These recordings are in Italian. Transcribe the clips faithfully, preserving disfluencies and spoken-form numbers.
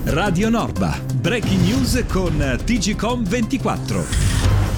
Radio Norba, breaking news con T G Com ventiquattro.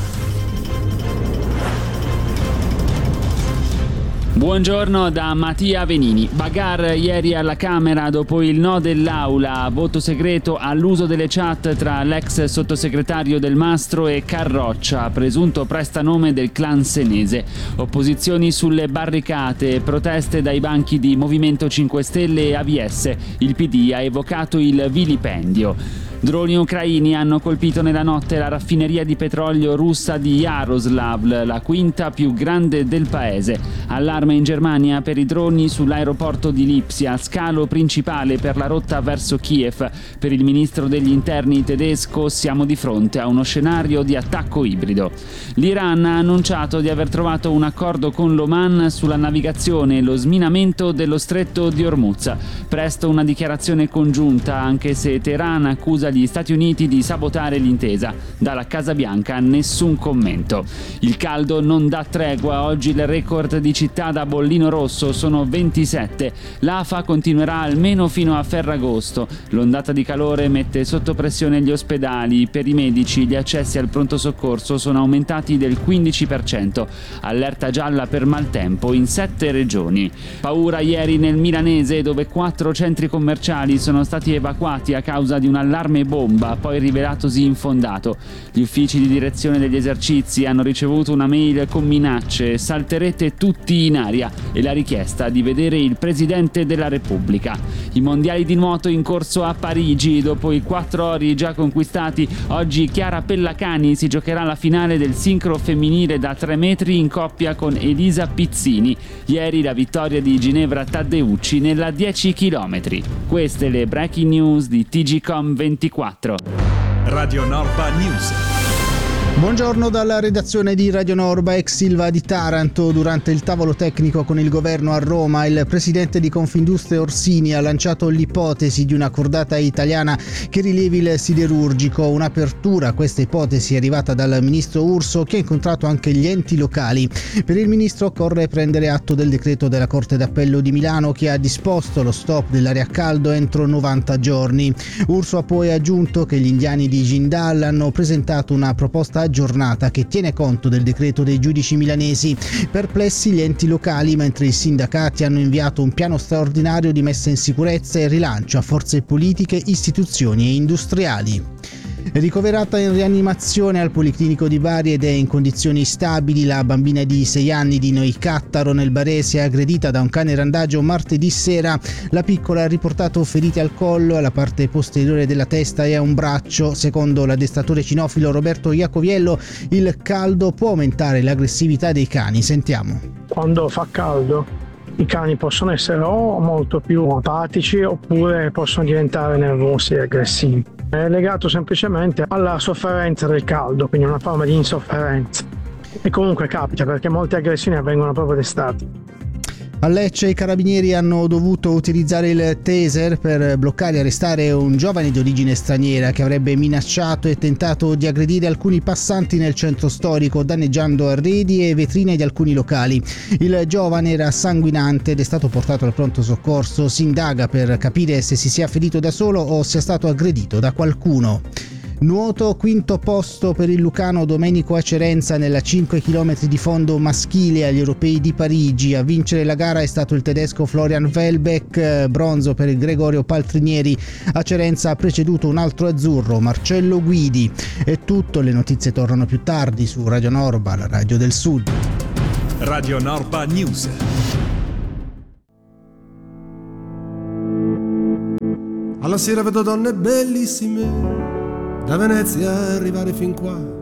Buongiorno da Mattia Venini. Bagarre ieri alla Camera dopo il no dell'Aula a voto segreto all'uso delle chat tra l'ex sottosegretario Del Mastro e Carroccia, presunto prestanome del clan senese. Opposizioni sulle barricate, proteste dai banchi di Movimento cinque Stelle e A V S. Il P D ha evocato il vilipendio. Droni ucraini hanno colpito nella notte la raffineria di petrolio russa di Yaroslavl, la quinta più grande del paese. Allarme in Germania per i droni sull'aeroporto di Lipsia, scalo principale per la rotta verso Kiev. Per il ministro degli interni tedesco siamo di fronte a uno scenario di attacco ibrido. L'Iran ha annunciato di aver trovato un accordo con l'Oman sulla navigazione e lo sminamento dello stretto di Hormuz. Presto una dichiarazione congiunta, anche se Teheran accusa gli Stati Uniti di sabotare l'intesa. Dalla Casa Bianca nessun commento. Il caldo non dà tregua, oggi il record di città da bollino rosso sono ventisette. L'A F A continuerà almeno fino a Ferragosto. L'ondata di calore mette sotto pressione gli ospedali. Per i medici gli accessi al pronto soccorso sono aumentati del quindici per cento. Allerta gialla per maltempo in sette regioni. Paura ieri nel Milanese, dove quattro centri commerciali sono stati evacuati a causa di un allarme bomba, poi rivelatosi infondato. Gli uffici di direzione degli esercizi hanno ricevuto una mail con minacce: salterete tutti in aria, e la richiesta di vedere il Presidente della Repubblica. I mondiali di nuoto in corso a Parigi, dopo i quattro ori già conquistati, oggi Chiara Pellacani si giocherà la finale del sincro femminile da tre metri in coppia con Elisa Pizzini. Ieri la vittoria di Ginevra Taddeucci nella dieci chilometri. Queste le breaking news di T G Com ventiquattro. Radio Norba News. Buongiorno dalla redazione di Radio Norba. Ex Silva di Taranto. Durante il tavolo tecnico con il governo a Roma, il presidente di Confindustria Orsini ha lanciato l'ipotesi di una cordata italiana che rilievi il siderurgico. Un'apertura a questa ipotesi è arrivata dal ministro Urso, che ha incontrato anche gli enti locali. Per il ministro occorre prendere atto del decreto della Corte d'Appello di Milano, che ha disposto lo stop dell'aria a caldo entro novanta giorni. Urso ha poi aggiunto che gli indiani di Jindal hanno presentato una proposta aggiornata che tiene conto del decreto dei giudici milanesi. Perplessi gli enti locali, mentre i sindacati hanno inviato un piano straordinario di messa in sicurezza e rilancio a forze politiche, istituzioni e industriali. Ricoverata in rianimazione al Policlinico di Bari ed è in condizioni stabili la bambina di sei anni di Noicattaro nel Barese, aggredita da un cane randagio martedì sera. La piccola ha riportato ferite al collo, alla parte posteriore della testa e a un braccio. Secondo l'addestratore cinofilo Roberto Iacoviello, il caldo può aumentare l'aggressività dei cani. Sentiamo. Quando fa caldo i cani possono essere o molto più apatici oppure possono diventare nervosi e aggressivi. È legato semplicemente alla sofferenza del caldo, quindi una forma di insofferenza. E comunque capita, perché molte aggressioni avvengono proprio d'estate. A Lecce i carabinieri hanno dovuto utilizzare il taser per bloccare e arrestare un giovane di origine straniera che avrebbe minacciato e tentato di aggredire alcuni passanti nel centro storico, danneggiando arredi e vetrine di alcuni locali. Il giovane era sanguinante ed è stato portato al pronto soccorso. Si indaga per capire se si sia ferito da solo o sia stato aggredito da qualcuno. Nuoto, quinto posto per il lucano Domenico Acerenza nella cinque chilometri di fondo maschile agli Europei di Parigi. A vincere la gara è stato il tedesco Florian Welbeck, bronzo per il Gregorio Paltrinieri. Acerenza ha preceduto un altro azzurro, Marcello Guidi. È tutto, le notizie tornano più tardi su Radio Norba, la radio del Sud. Radio Norba News. Alla sera vedo donne bellissime da Venezia arrivare fin qua,